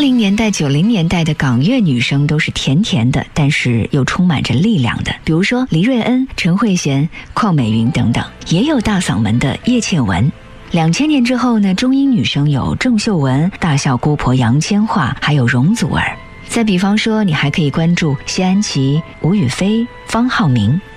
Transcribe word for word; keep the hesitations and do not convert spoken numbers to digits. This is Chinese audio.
零年代九零年代的港乐女生都是甜甜的，但是又充满着力量的，比如说黎瑞恩、陈慧娴、邝美云等等，也有大嗓门的叶倩文。两千年之后呢，中音女生有郑秀文、大笑姑婆杨千嬅，还有容祖儿。再比方说，你还可以关注谢安琪、吴雨霏、方浩明。